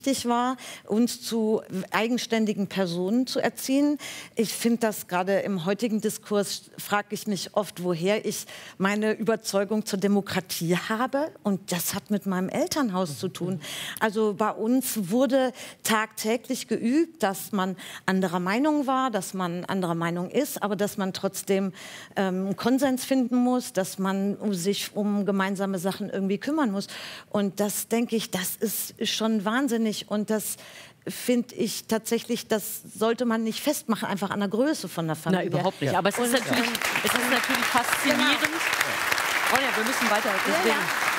wichtig war, uns zu eigenständigen Personen zu erziehen. Ich finde das gerade im heutigen Diskurs, frage ich mich oft, woher ich meine Überzeugung zur Demokratie habe. Und das hat mit meinem Elternhaus zu tun. Also bei uns wurde tagtäglich geübt, dass man anderer Meinung war, dass man anderer Meinung ist, aber dass man trotzdem Konsens finden muss, dass man sich um gemeinsame Sachen irgendwie kümmern muss. Und das, denke ich, das ist schon wahnsinnig. Und das finde ich tatsächlich, das sollte man nicht festmachen, einfach an der Größe von der Familie. Nein, überhaupt nicht. Aber es ist natürlich faszinierend. Genau. Oh ja, wir müssen weiter. Deswegen,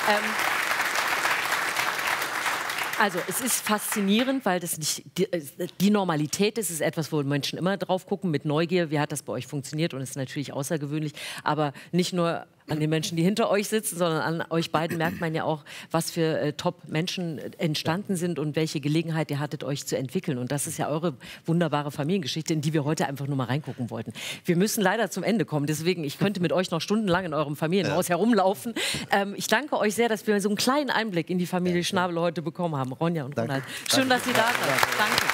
also es ist faszinierend, weil das nicht die Normalität ist. Es ist etwas, wo Menschen immer drauf gucken mit Neugier. Wie hat das bei euch funktioniert? Und es ist natürlich außergewöhnlich. Aber nicht nur an den Menschen, die hinter euch sitzen, sondern an euch beiden merkt man ja auch, was für Top-Menschen entstanden sind und welche Gelegenheit ihr hattet, euch zu entwickeln. Und das ist ja eure wunderbare Familiengeschichte, in die wir heute einfach nur mal reingucken wollten. Wir müssen leider zum Ende kommen. Deswegen, ich könnte mit euch noch stundenlang in eurem Familienhaus herumlaufen. Ich danke euch sehr, dass wir so einen kleinen Einblick in die Familie Schnabel heute bekommen haben. Ronja und Ronald. Schön, dass ihr da seid. Danke.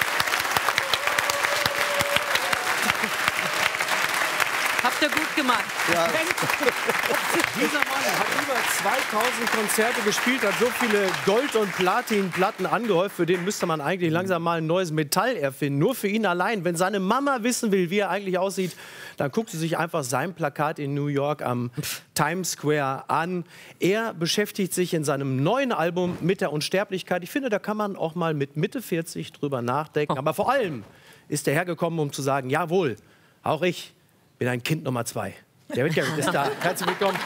Habt ihr gut gemacht. Ja. Dieser Mann hat über 2000 Konzerte gespielt, hat so viele Gold- und Platinplatten angehäuft. Für den müsste man eigentlich langsam mal ein neues Metall erfinden. Nur für ihn allein. Wenn seine Mama wissen will, wie er eigentlich aussieht, dann guckt sie sich einfach sein Plakat in New York am Times Square an. Er beschäftigt sich in seinem neuen Album mit der Unsterblichkeit. Ich finde, da kann man auch mal mit Mitte 40 drüber nachdenken. Aber vor allem ist er hergekommen, um zu sagen, jawohl, auch ich bin ein Kind Nummer 2. David Garrett ist da. Herzlich willkommen.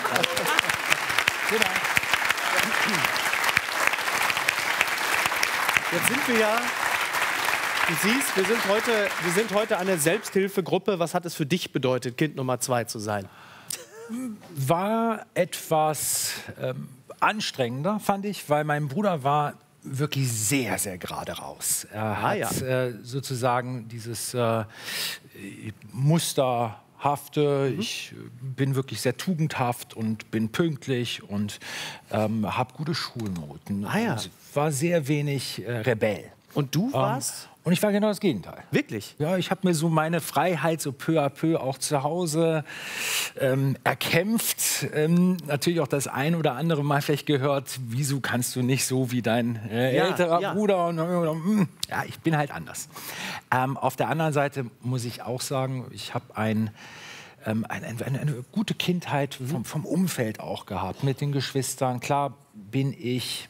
Jetzt sind wir ja, du siehst, wir sind heute eine Selbsthilfegruppe. Was hat es für dich bedeutet, Kind Nummer 2 zu sein? War etwas anstrengender, fand ich, weil mein Bruder war wirklich sehr, sehr gerade raus. Er hat sozusagen dieses Musterhafte. Ich bin wirklich sehr tugendhaft und bin pünktlich und habe gute Schulnoten. Und war sehr wenig Rebell. Und du warst? Und ich war genau das Gegenteil. Wirklich? Ja, ich habe mir so meine Freiheit so peu à peu auch zu Hause erkämpft. Natürlich auch das ein oder andere Mal vielleicht gehört, wieso kannst du nicht so wie dein älterer Bruder? Und, ja, ich bin halt anders. Auf der anderen Seite muss ich auch sagen, ich habe eine gute Kindheit vom Umfeld auch gehabt, mit den Geschwistern. Klar bin ich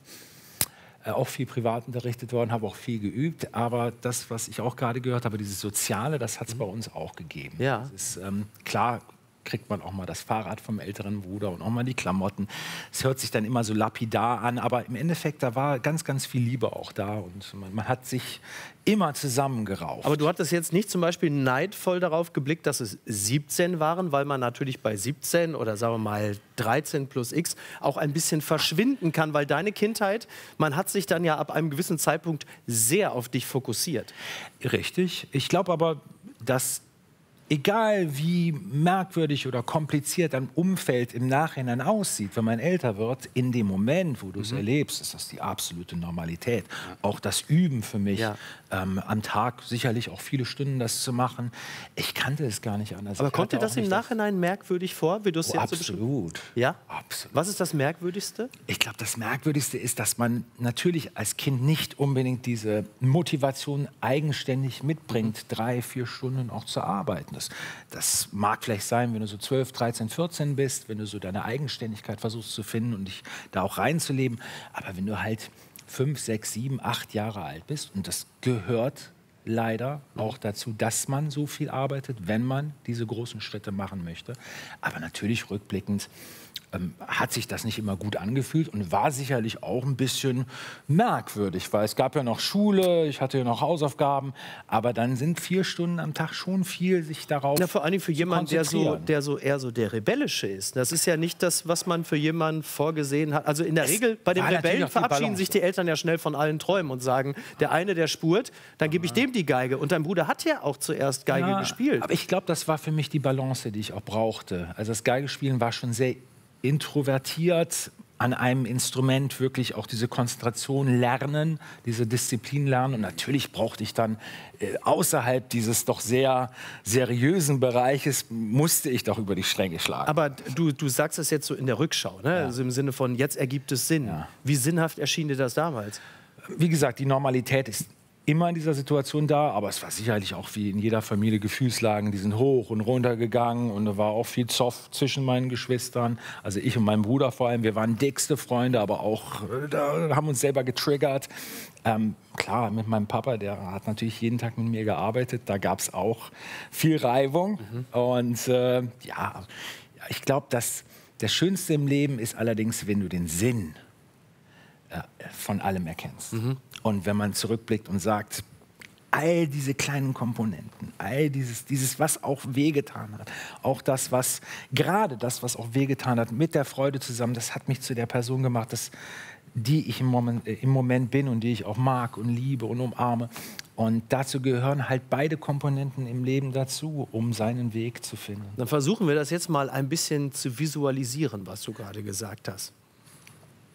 auch viel privat unterrichtet worden, habe auch viel geübt. Aber das, was ich auch gerade gehört habe, dieses Soziale, das hat es bei uns auch gegeben. Ja. Das ist, klar kriegt man auch mal das Fahrrad vom älteren Bruder und auch mal die Klamotten. Es hört sich dann immer so lapidar an, aber im Endeffekt, da war ganz, ganz viel Liebe auch da und man hat sich immer zusammengerauft. Aber du hattest jetzt nicht zum Beispiel neidvoll darauf geblickt, dass es 17 waren, weil man natürlich bei 17 oder sagen wir mal 13 plus X auch ein bisschen verschwinden kann, weil deine Kindheit, man hat sich dann ja ab einem gewissen Zeitpunkt sehr auf dich fokussiert. Richtig. Ich glaube aber, dass egal wie merkwürdig oder kompliziert ein Umfeld im Nachhinein aussieht, wenn man älter wird, in dem Moment, wo du es erlebst, ist das die absolute Normalität. Auch das Üben für mich, am Tag sicherlich auch viele Stunden das zu machen. Ich kannte es gar nicht anders. Aber kommt dir das im Nachhinein merkwürdig vor, wie du es jetzt absolut. Ja? Absolut. Was ist das Merkwürdigste? Ich glaube, das Merkwürdigste ist, dass man natürlich als Kind nicht unbedingt diese Motivation eigenständig mitbringt, 3, 4 Stunden auch zu arbeiten. Das mag vielleicht sein, wenn du so 12, 13, 14 bist, wenn du so deine Eigenständigkeit versuchst zu finden und dich da auch reinzuleben. Aber wenn du halt 5, 6, 7, 8 Jahre alt bist, und das gehört leider auch dazu, dass man so viel arbeitet, wenn man diese großen Schritte machen möchte. Aber natürlich rückblickend hat sich das nicht immer gut angefühlt und war sicherlich auch ein bisschen merkwürdig, weil es gab ja noch Schule, ich hatte ja noch Hausaufgaben, aber dann sind 4 Stunden am Tag schon viel, sich darauf vor allem für jemanden, der eher so der Rebellische ist. Das ist ja nicht das, was man für jemanden vorgesehen hat. Also in der Regel, bei den Rebellen verabschieden sich die Eltern ja schnell von allen Träumen und sagen, der eine, der spurt, dann gebe ich dem die Geige. Und dein Bruder hat ja auch zuerst Geige gespielt. Aber ich glaube, das war für mich die Balance, die ich auch brauchte. Also das Geigespielen war schon sehr introvertiert, an einem Instrument wirklich auch diese Konzentration lernen, diese Disziplin lernen. Und natürlich brauchte ich dann außerhalb dieses doch sehr seriösen Bereiches, musste ich doch über die Stränge schlagen. Aber du sagst es jetzt so in der Rückschau, ne? Also im Sinne von, jetzt ergibt es Sinn. Ja. Wie sinnhaft erschien dir das damals? Wie gesagt, die Normalität ist immer in dieser Situation da, aber es war sicherlich auch wie in jeder Familie Gefühlslagen, die sind hoch und runter gegangen und da war auch viel Zoff zwischen meinen Geschwistern, also ich und mein Bruder vor allem, wir waren dickste Freunde, aber auch da haben uns selber getriggert. Klar, mit meinem Papa, der hat natürlich jeden Tag mit mir gearbeitet, da gab es auch viel Reibung und ja, ich glaube, dass das Schönste im Leben ist allerdings, wenn du den Sinn von allem erkennst. Und wenn man zurückblickt und sagt, all diese kleinen Komponenten, all dieses, was auch wehgetan hat, auch das, was auch wehgetan hat, mit der Freude zusammen, das hat mich zu der Person gemacht, die ich im Moment bin und die ich auch mag und liebe und umarme. Und dazu gehören halt beide Komponenten im Leben dazu, um seinen Weg zu finden. Dann versuchen wir das jetzt mal ein bisschen zu visualisieren, was du gerade gesagt hast.